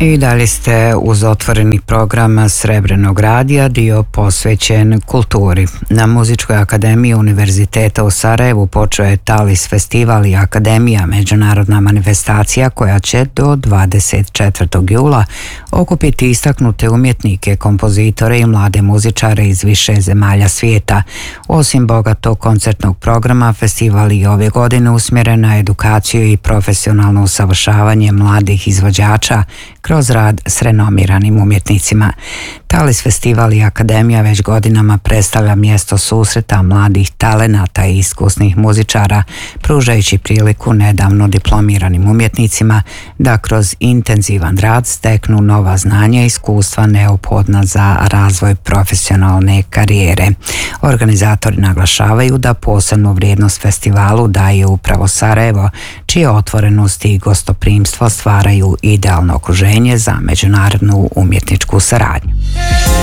I dalje ste uz otvoreni program Srebrenog radija, dio posvećen kulturi. Na Muzičkoj akademiji Univerziteta u Sarajevu počeo je TALIS festival i akademija, međunarodna manifestacija koja će do 24. jula okupiti istaknute umjetnike, kompozitore i mlade muzičare iz više zemalja svijeta. Osim bogatog koncertnog programa, festival i ove godine usmjeren na edukaciju i profesionalno usavršavanje mladih izvođača kroz rad s renomiranim umjetnicima. TALIS festival i akademija već godinama predstavlja mjesto susreta mladih talenata i iskusnih muzičara, pružajući priliku nedavno diplomiranim umjetnicima da kroz intenzivan rad steknu nova znanja i iskustva neophodna za razvoj profesionalne karijere. Organizatori naglašavaju da posebnu vrijednost festivalu daje upravo Sarajevo, čije otvorenost i gostoprimstvo stvaraju idealno okruženje za međunarodnu umjetničku saradnju.